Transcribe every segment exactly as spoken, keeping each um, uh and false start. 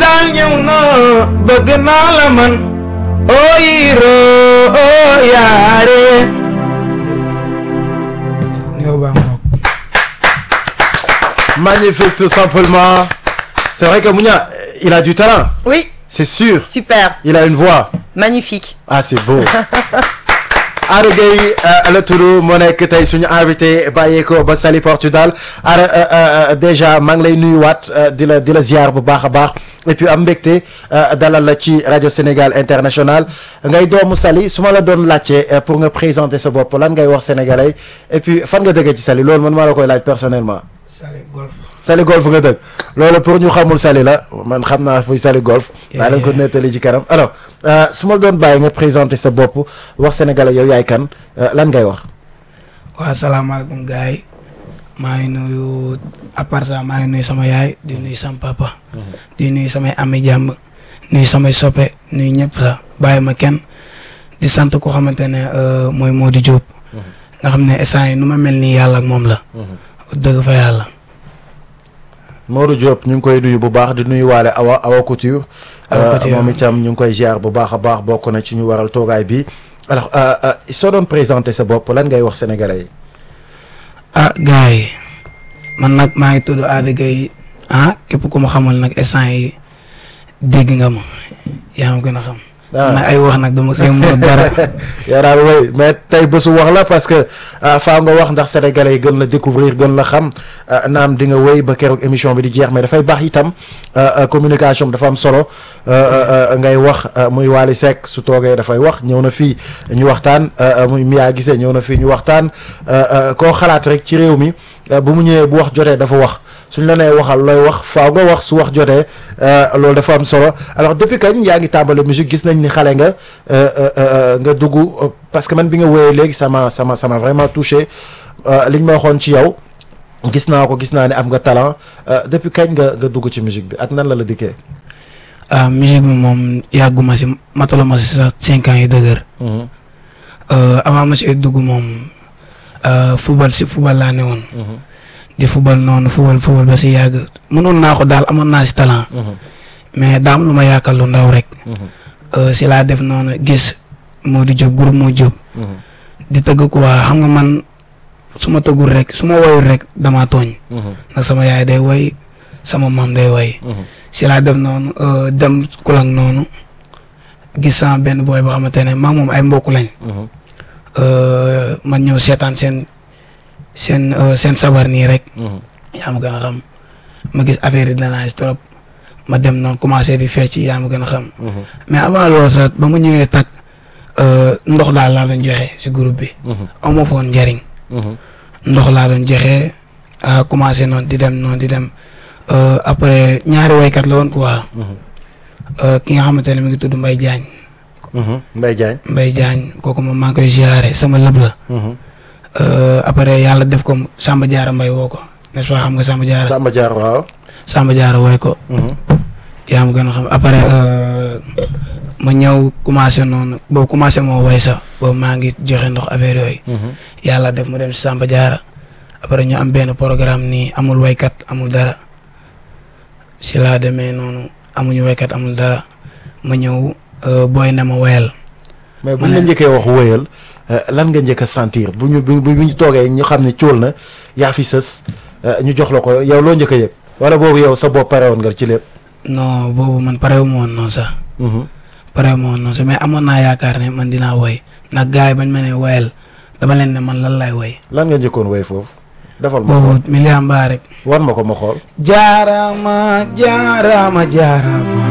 daal ñëw na bëgg naa la man oh yiro oh yaare ñoo baa ngoog. Magnifique, tout simplement. C'est vrai que Mounia, il a du talent. Oui. C'est sûr. Super. Il a une voix. Magnifique. Ah, c'est beau. Ada Gueye la tudd moo nekk tey suñu invité bàyyeeko ba Saly Portudal Ada déjà maa ngi lay nuyuwaat di la di la ziar bu baax a baax et puis am mbégte dalal la ci rajo Sénégal International ngay doomu Saly su ma la doon laajte pour nga présenter sa bopp lan ngay wax sénégalais et puis fan nga dëgg ci Saly loolu man maa la koy laaj personnellement. Saly Golf. Saly Golf nga dëgg loolu pour ñu xamul Saly la man xam naa fuy Saly Golf. maa leen ko nettali ci kanam alors su ma la doon bàyyi nga présenter sa bopp wax sénégalais yow yaay kan lan ngay wax. waaw salaamaaleykum gars yi maa ngi nuyu à part ça maa ngi nuyu sama yaay di nuyu sama papa. di nuyu samay ami jàmb nuyu samay soppe nuyu ñëpp sax bàyyi ma kenn di sant ko xamante ne mooy Modou Diop. nga xam ne instant yi nu ma mel nii yàlla ak moom la. dëgg fa yàlla. Modou Diop ñu ngi koy nuyu bu baax di nuyu waale Awa Awa Couture. moom itam ñu ngi koy ziar bu baax a baax bokk na ci ñu waral toogaay bi alors soo doon présenter sa bopp lan ngay wax sénégalais yi. ah gars yi man nag maa ngi tudd Ada Gueye ah képp ku ma xamal nag instant yi dégg nga ma yaa ma gën a xam. nag ay wax nag dama see mën dara. yaa daal woy mais tey bésu wax la parce que faa nga wax ndax sénégalais yi gën la découvrir gën la xam naam di nga wéy ba keroog émission bi di jeex mais dafay baax itam communication dafa am solo ngay wax muy Wally Seck su toogee dafay wax ñëw na fii ñu waxtaan muy Mia Guissé ñëw na fii ñu waxtaan koo xalaat rek ci réew mi bu mu ñëwee bu wax jotee dafa wax suñ la nee waxal looy wax faaw nga wax su wax jotee loolu dafa am solo alors depuis kañ yaa ngi tàmbale musique gis nañ ni xale nga nga dugg parce que man bi nga wooyee léegi sama sama sama vraiment touché liñ ma waxoon ci yow gis naa ko gis naa ne am nga talent depuis kañ nga nga dugg ci musique bi ak nan la la dikkee. ah musique bi moom yàgguma si matala ma si sax cinq ans yi dëgër. avant ma si dugg moom football si football laa ne woon. di football noonu football football ba si yàgg mënoon naa ko daal amoon naa si talent. mais daam lu ma yaakaar lu ndaw rek. si laa def noonu gis Modou Diop groupe Modou Diop. di tëgg quoi xam nga man su ma tëggul rek su ma woyul rek damaa tooñ. nag sama yaay day woy sama maam day woy. si laa def noonu dem kulang noonu gis sama benn booy boo xamante ne maa moom ay mbokk lañ. man ñëw seetaan seen. seen seen sabar nii rek. yaa ma gën a xam ma gis affaire yi dana trop ma dem noonu commencé di fecc yaa ma gën a xam. mais avant loolu sax ba mu ñëwee tag ndox daal laa doon joxe si groupe bi. amoo foon njëriñ. ndox laa doon joxe commencé noonu di dem noonu di dem après ñaari waykat la woon quoi. ki nga xamante ne mi ngi tudd Mbaye Diagne. Mbaye Diagne. Mbaye Diagne kooku moom maa ngi koy ziare sama lëb la. après yàlla def ko Samba Diarra Mbaye woo ko n'est-ce pas xam nga Samba Diarra. Samba Diarra waaw. Samba Diarra wooy ko. yaa ma gën a xam après ma ñëw commencé noonu boobu commencé moo woy sax boobu maa ngi joxe ndox affaire yooyu. yàlla def mu dem si Samba Diarra après ñu am benn programme nii amul waykat amul dara si laa demee noonu amuñu waykat amul dara ma ñëw booy na ma woyal. mais bu ñu la njëkkee wax woyal. lan nga njëkk a sentir bu ñu bu ñu toogee ñu xam ne cóol na yaa fi sës ñu jox la ko yow loo njëkk a yëg wala boobu yow sa bopp pare woon nga ci lépp. non boobu man pare wu ma woon noonu sax. pare wu ma woon noonu sax mais amoon naa yaakaar ne man dinaa woy ndax gars yi bañ ma ne woyal dama leen ne man lan laay woy. lan nga njëkkoon woy foofu. defal ma boobu million mbaa rek. wan ma ko ma xool. jaarama jaarama jaarama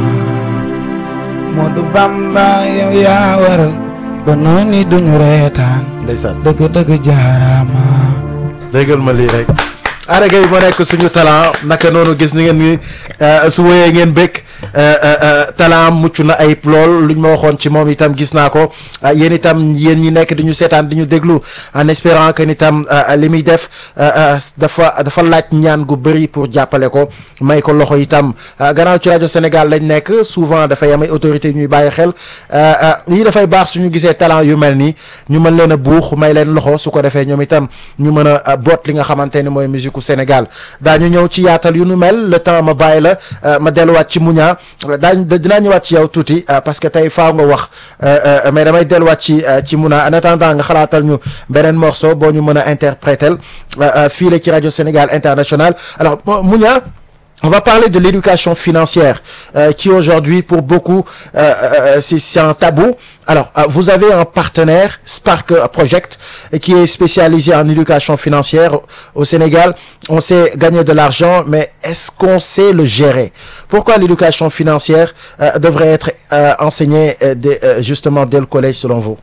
Modou Bamba yow yaa waral. ba noonu duñu reetaan. ndeysaan dëgg dëgg jaaraama. déggal ma lii rek. Ada Gueye moo nekk suñu talent naka noonu gis ni ngeen ni su woyee ngeen bëgg talent mucc na ayib lool luñ ma waxoon ci moom itam gis naa ko yéen itam yéen ñi nekk di ñu seetaan di ñu déglu en espérant que ni itam li muy def dafa dafa laaj ñaan gu bëri pour jàppale ko may ko loxo itam gannaaw ci rajo Sénégal lañ nekk souvent dafay am ay autorités ñuy bàyyi xel lii dafay baax suñu gisee talent yu mel nii ñu mën leen a buux may leen loxo su ko defee ñoom itam ñu mën a boot li nga xamante ni mooy musique Sénégal daañu ñëw ci yaatal yu nu mel le temps ma bàyyi la ma delluwaat ci Mounia daañu dinaa ñëwaat ci yow tuuti parce que tey faaw nga wax mais damay delluwaat ci ci Mounia en attendant nga xalaatal ñu beneen morceau boo ñu mën a interpréter fii la ci rajo Sénégal International. Alors Mounia, on va parler de l'éducation financière euh, qui aujourd'hui pour beaucoup euh, euh, c'est, c'est un tabou. Alors euh, vous avez un partenaire Spark Project qui est spécialisé en éducation financière au Sénégal. On sait gagner de l'argent, mais est-ce qu'on sait le gérer? Pourquoi l'éducation financière euh, devrait être euh, enseignée euh, dès, euh, justement dès le collège selon vous?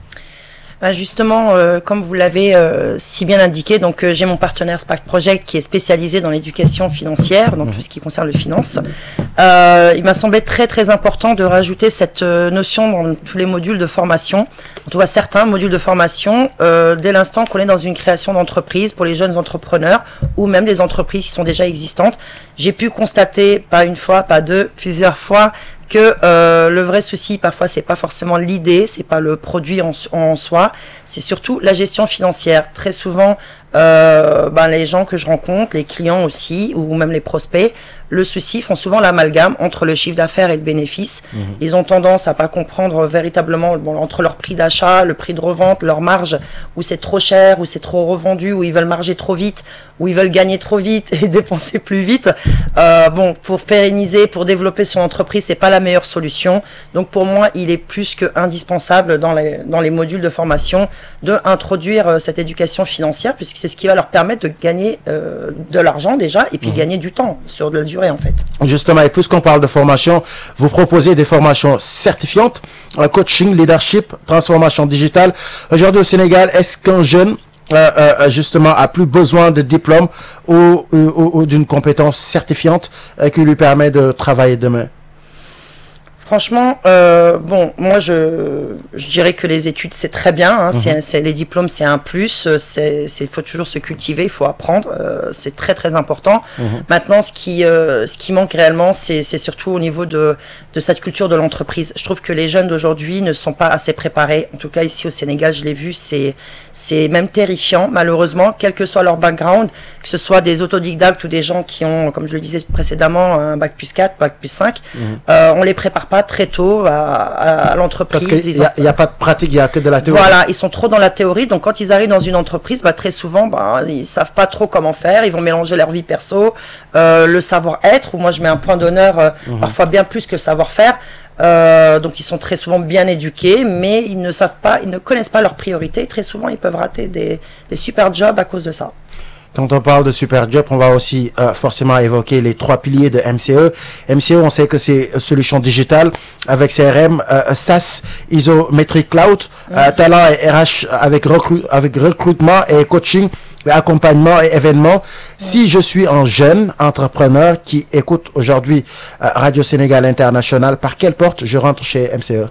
Ben justement, euh, comme vous l'avez euh, si bien indiqué, donc euh, j'ai mon partenaire Spark Project qui est spécialisé dans l'éducation financière, donc mmh. tout ce qui concerne le finance. Euh, il m'a semblé très très important de rajouter cette euh, notion dans tous les modules de formation, en tout cas certains modules de formation, euh, dès l'instant qu'on est dans une création d'entreprise pour les jeunes entrepreneurs ou même des entreprises qui sont déjà existantes. J'ai pu constater, pas une fois, pas deux, plusieurs fois, que euh, le vrai souci parfois c'est pas forcément l'idée, c'est pas le produit en, en soi, c'est surtout la gestion financière. Très souvent, euh, ben, les gens que je rencontre, les clients aussi, ou même les prospects, le souci font souvent l'amalgame entre le chiffre d'affaires et le bénéfice. Mmh. Ils ont tendance à pas comprendre véritablement bon, entre leur prix d'achat, le prix de revente, leur marge, où c'est trop cher, où c'est trop revendu, où ils veulent marger trop vite, où ils veulent gagner trop vite et dépenser plus vite. Euh, bon, pour pérenniser, pour développer son entreprise, c'est pas la meilleure solution. Donc pour moi, il est plus que indispensable dans les dans les modules de formation de introduire euh, cette éducation financière, puisque c'est ce qui va leur permettre de gagner euh, de l'argent déjà et puis mmh. gagner du temps sur de la durée en fait. Justement, et puisqu'on parle de formation, vous proposez des formations certifiantes, euh, coaching, leadership, transformation digitale. Aujourd'hui au Sénégal, est-ce qu'un jeune Euh, euh, justement a plus besoin de diplôme ou, ou, ou d'une compétence certifiante euh, qui lui permet de travailler demain? Franchement, euh, bon, moi je, je dirais que les études c'est très bien, hein, mmh. c'est, c'est, les diplômes c'est un plus, c'est, c'est, il faut toujours se cultiver, il faut apprendre, euh, c'est très très important. Mmh. Maintenant, ce qui, euh, ce qui manque réellement, c'est, c'est surtout au niveau de, de cette culture de l'entreprise. Je trouve que les jeunes d'aujourd'hui ne sont pas assez préparés, en tout cas ici au Sénégal, je l'ai vu, c'est, c'est même terrifiant, malheureusement, quel que soit leur background, que ce soit des autodidactes ou des gens qui ont, comme je le disais précédemment, un bac plus quatre, bac plus cinq, mmh. euh, on les prépare pas très tôt à, à, à l'entreprise. Parce qu'il n'y a, a pas de pratique, il n'y a que de la théorie. Voilà, ils sont trop dans la théorie, donc quand ils arrivent dans une entreprise, bah, très souvent, bah, ils ne savent pas trop comment faire, ils vont mélanger leur vie perso, euh, le savoir-être, où moi je mets un point d'honneur, euh, mmh. parfois bien plus que le savoir-faire. Euh, donc ils sont très souvent bien éduqués, mais ils ne savent pas, ils ne connaissent pas leurs priorités. Très souvent, ils peuvent rater des, des super jobs à cause de ça. Quand on parle de super job, on va aussi euh, forcément évoquer les trois piliers de M C E. M C E, on sait que c'est solution digitale avec C R M, euh, SaaS, Isometric Cloud, mmh. euh, talent et R H avec, recru- avec recrutement et coaching, et accompagnement et événements. Mmh. Si je suis un jeune entrepreneur qui écoute aujourd'hui euh, Radio Sénégal International, par quelle porte je rentre chez M C E?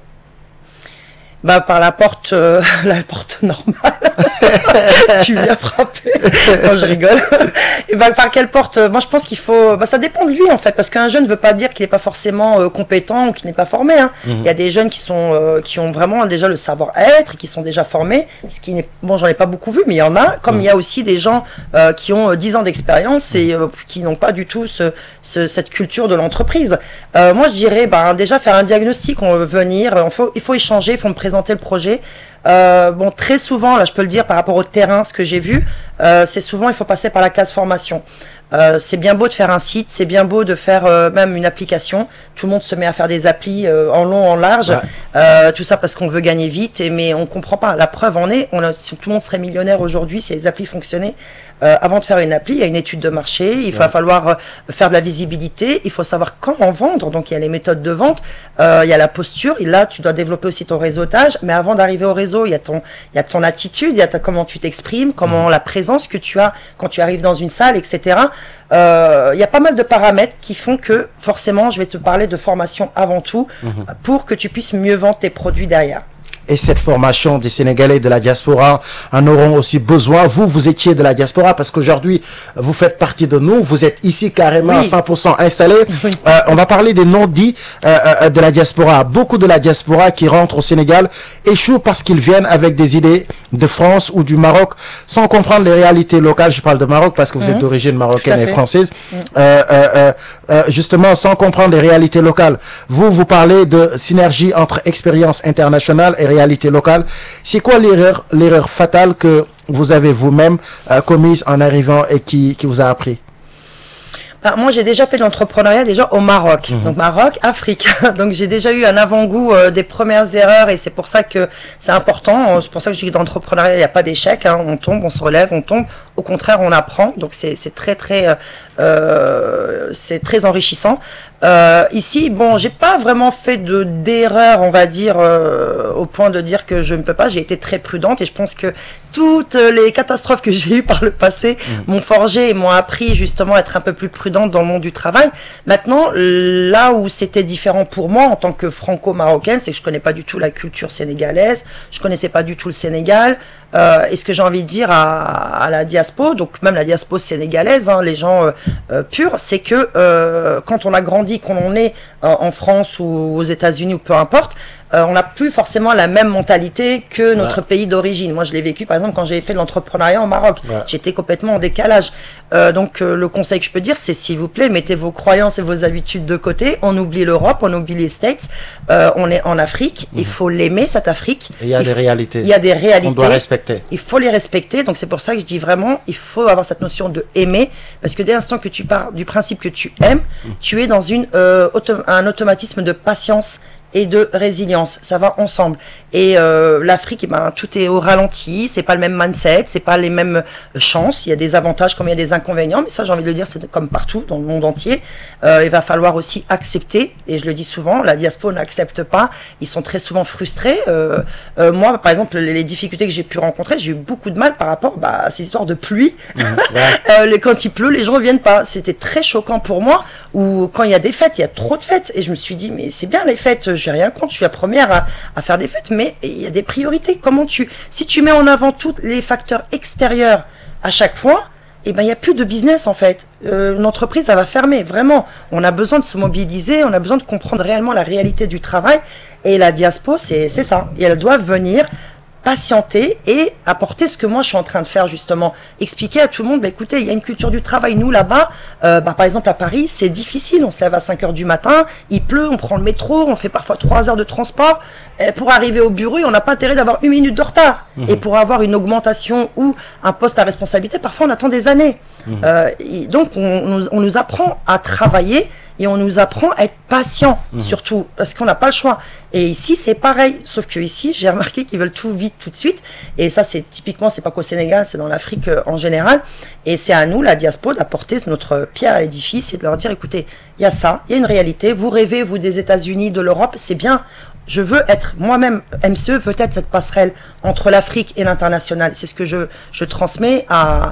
Bah par la porte, euh, la porte normale. Tu viens frapper. Moi je rigole. Et bah par quelle porte? Moi je pense qu'il faut. Bah ça dépend de lui en fait, parce qu'un jeune ne veut pas dire qu'il n'est pas forcément euh, compétent ou qu'il n'est pas formé. Hein. Mmh. Il y a des jeunes qui sont euh, qui ont vraiment déjà le savoir-être, qui sont déjà formés. Ce qui n'est bon, j'en ai pas beaucoup vu, mais il y en a. Comme mmh. il y a aussi des gens euh, qui ont dix ans d'expérience et euh, qui n'ont pas du tout ce, ce cette culture de l'entreprise. Euh, moi je dirais bah déjà faire un diagnostic. On veut venir, on faut, il faut échanger, il faut me présenter présenter le projet. Euh, bon, très souvent, là, je peux le dire par rapport au terrain, ce que j'ai vu, euh, c'est souvent, il faut passer par la case formation. Euh, c'est bien beau de faire un site, c'est bien beau de faire euh, même une application. Tout le monde se met à faire des applis euh, en long, en large, ouais. euh, tout ça parce qu'on veut gagner vite. Et, mais on comprend pas. La preuve en est, on a, si tout le monde serait millionnaire aujourd'hui, si les applis fonctionnaient. Euh, avant de faire une appli, il y a une étude de marché. Il ouais. va falloir euh, faire de la visibilité. Il faut savoir comment vendre. Donc il y a les méthodes de vente, euh, il y a la posture. Et là, tu dois développer aussi ton réseautage. Mais avant d'arriver au réseau, il y a ton, il y a ton attitude, il y a ta, comment tu t'exprimes, comment mmh. la présence que tu as quand tu arrives dans une salle, et cetera. Euh, il y a pas mal de paramètres qui font que forcément je vais te parler de formation avant tout mmh. pour que tu puisses mieux vendre tes produits derrière. et cette formation des Sénégalais de la diaspora en auront aussi besoin. Vous, vous étiez de la diaspora parce qu'aujourd'hui, vous faites partie de nous. Vous êtes ici carrément oui. à cent pour cent installés. Oui. Euh, on va parler des non-dits euh, euh, de la diaspora. Beaucoup de la diaspora qui rentrent au Sénégal échouent parce qu'ils viennent avec des idées de France ou du Maroc sans comprendre les réalités locales. Je parle de Maroc parce que vous mmh. êtes d'origine marocaine et française. Mmh. Euh, euh, euh, justement, sans comprendre les réalités locales. Vous, vous parlez de synergie entre expérience internationale et réalité locale. C'est quoi l'erreur, l'erreur fatale que vous avez vous-même euh, commise en arrivant et qui, qui vous a appris? Ben, moi, j'ai déjà fait de l'entrepreneuriat déjà au Maroc. Mmh. Donc, Maroc, Afrique. Donc, j'ai déjà eu un avant-goût euh, des premières erreurs et c'est pour ça que c'est important. C'est pour ça que je dis que dans l'entrepreneuriat, il n'y a pas d'échec. Hein. On tombe, on se relève, on tombe. Au contraire, on apprend. Donc, c'est, c'est très, très, euh, c'est très enrichissant. Euh, ici, bon, j'ai pas vraiment fait de d'erreur, on va dire, euh, au point de dire que je ne peux pas. J'ai été très prudente et je pense que toutes les catastrophes que j'ai eues par le passé mmh. m'ont forgé et m'ont appris justement à être un peu plus prudente dans le monde du travail. Maintenant, là où c'était différent pour moi en tant que franco-marocaine, c'est que je connais pas du tout la culture sénégalaise, je connaissais pas du tout le Sénégal. Euh, et ce que j'ai envie de dire à, à la diaspora, donc même la diaspora sénégalaise, hein, les gens euh, euh, purs, c'est que euh, quand on a grandi, qu'on en est euh, en France ou aux États-Unis ou peu importe, euh, on n'a plus forcément la même mentalité que notre ouais. pays d'origine. Moi, je l'ai vécu, par exemple, quand j'ai fait de l'entrepreneuriat au Maroc. Ouais. J'étais complètement en décalage. Euh, donc, euh, le conseil que je peux dire, c'est s'il vous plaît, mettez vos croyances et vos habitudes de côté. On oublie l'Europe, on oublie les States. Euh, on est en Afrique. Mmh. Il faut l'aimer, cette Afrique. Il y a il des réalités. Il y a des réalités. On doit respecter. Il faut les respecter. Donc, c'est pour ça que je dis vraiment, il faut avoir cette notion de aimer. Parce que dès l'instant que tu pars du principe que tu aimes, mmh. tu es dans une, euh, auto- un automatisme de patience et de résilience, ça va ensemble. Et euh, l'Afrique, eh ben, tout est au ralenti, c'est pas le même mindset, c'est pas les mêmes chances. Il y a des avantages comme il y a des inconvénients, mais ça, j'ai envie de le dire, c'est comme partout dans le monde entier. Euh, il va falloir aussi accepter, et je le dis souvent, la diaspora n'accepte pas. Ils sont très souvent frustrés. Euh, euh, moi, par exemple, les, les difficultés que j'ai pu rencontrer, j'ai eu beaucoup de mal par rapport bah, à ces histoires de pluie. Mmh, ouais. euh, les, quand il pleut, les gens ne viennent pas. C'était très choquant pour moi. Ou quand il y a des fêtes, il y a trop de fêtes, et je me suis dit, mais c'est bien les fêtes. J'ai rien contre, je suis la première à, à faire des fêtes, mais il y a des priorités. Comment tu, si tu mets en avant tous les facteurs extérieurs à chaque fois, eh ben il y a plus de business en fait. Euh, une entreprise, ça va fermer. Vraiment, on a besoin de se mobiliser, on a besoin de comprendre réellement la réalité du travail. Et la diaspora, c'est c'est ça. Et elle doit venir patienter et apporter ce que moi je suis en train de faire justement, expliquer à tout le monde, bah écoutez, il y a une culture du travail, nous là-bas, euh, bah, par exemple à Paris, c'est difficile, on se lève à cinq heures du matin, il pleut, on prend le métro, on fait parfois trois heures de transport, et pour arriver au bureau, on n'a pas intérêt d'avoir une minute de retard, mmh. et pour avoir une augmentation ou un poste à responsabilité, parfois on attend des années, mmh. euh, et donc on, on, nous, on nous apprend à travailler, et on nous apprend à être patient, mmh. surtout, parce qu'on n'a pas le choix. Et ici, c'est pareil, sauf que ici, j'ai remarqué qu'ils veulent tout vite, tout de suite. Et ça, c'est typiquement, c'est pas qu'au Sénégal, c'est dans l'Afrique euh, en général. Et c'est à nous, la diaspora, d'apporter notre pierre à l'édifice et de leur dire, écoutez, il y a ça, il y a une réalité. Vous rêvez, vous, des États-Unis, de l'Europe, c'est bien. Je veux être, moi-même, M C E veut être cette passerelle entre l'Afrique et l'international. C'est ce que je, je transmets à,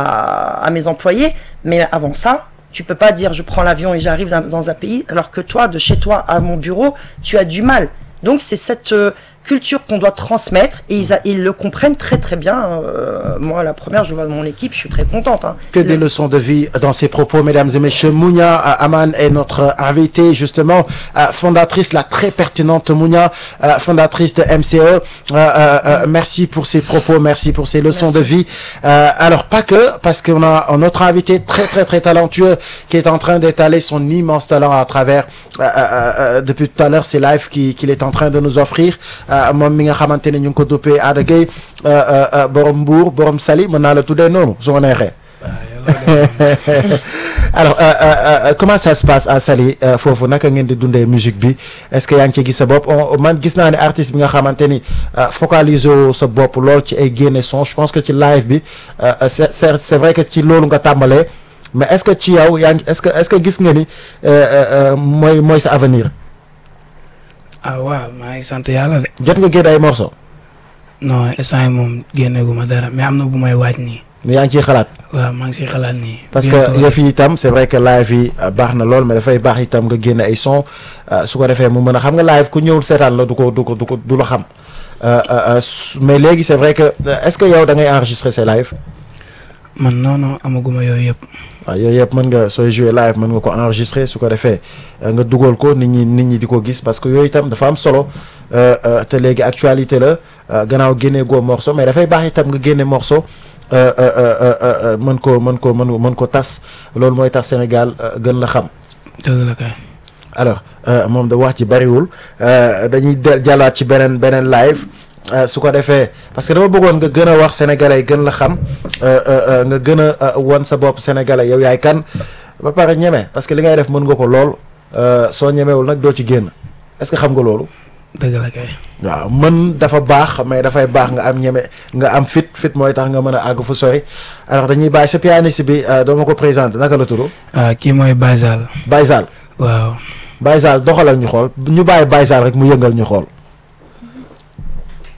à, à mes employés. Mais avant ça, tu peux pas dire je prends l'avion et j'arrive dans, dans un pays alors que toi, de chez toi à mon bureau, tu as du mal. Donc c'est cette euh, culture qu'on doit transmettre et ils, a, ils le comprennent très très bien. Euh, moi, la première, je vois mon équipe, je suis très contente. Hein. Que des le... leçons de vie dans ces propos, mesdames et messieurs. Mounia Aman est notre invitée, justement, euh, fondatrice, la très pertinente Mounia, euh, fondatrice de M C E. Euh, euh, euh, merci pour ces propos, merci pour ces leçons merci. de vie. Euh, alors, pas que, parce qu'on a un autre invité très très très talentueux qui est en train d'étaler son immense talent à travers, euh, euh, euh, depuis tout à l'heure, ces lives qu'il qui est en train de nous offrir. moom mi nga xamante ne ñu ngi ko duppee Ada Gueye borom Mbour borom Saly mën naa la tuddee noonu su ma neexee. alors euh, euh, comment ça se passe à Saly foofu naka ngeen di dundee musique bi est-ce que yaa ngi ci gis sa bopp man gis naa ne artiste bi nga xamante ni focaliser sa bopp lool ci ay génne son je pense que ci live bi c'est c'est c'est vrai que ci loolu nga tàmbalee mais est-ce que ci yow yaa ngi est-ce que est-ce que gis nga ni mooy mooy sa avenir. ah waaw maa ngi sant yàlla de. jot nga génne ay morceaux. non instant yii moom génne gu ma dara mais am na bu may waaj nii. mais yaa ngi ciy xalaat. waaw maa ngi si xalaat nii. parce que yëf yi itam c'est vrai que live yi baax na lool mais dafay baax itam nga génne ay son su ko defee mu mën a xam nga live ku ñëwul seetaan la du ko du ko du ko du la xam mais léegi c'est vrai que est-ce que yow da ngay enregistrer ces live. man non non amaguma yooyu yëpp. waaw yooyu yëpp mën nga sooy jouer live mën nga ko enregistrer su ko defee nga dugal ko nit ñi nit ñi di ko gis parce que yooyu itam dafa am solo te léegi actualité la gannaaw génne goo morceau mais dafay baax itam nga génne morceau. mën ko mën ko mën mën ko tas loolu mooy tax Sénégal gën la xam. dëgg la kay. alors moom da wax ci bariwul dañuy del jàllaat ci beneen beneen live su ko defee parce que dama bëggoon nga gën a wax sénégalais gën la xam nga gën a wan sa bopp sénégalais yow yaay kan ba pare ñeme parce que li ngay def mën nga ko lool soo ñemewul nag doo ci génn est-ce que xam nga loolu. dëgg la kay. waaw mën dafa baax mais dafay baax nga am ñeme nga am fit fit mooy tax nga mën a àgg fu sori alors dañuy bàyyi sa pianiste bi doo ma ko présenter naka la tudd. ah kii mooy Baye Zal. Baye Zal. waaw. Baye Zal doxalal ñu xool ñu bàyyi Baye Zal rek mu yëngal ñu xool.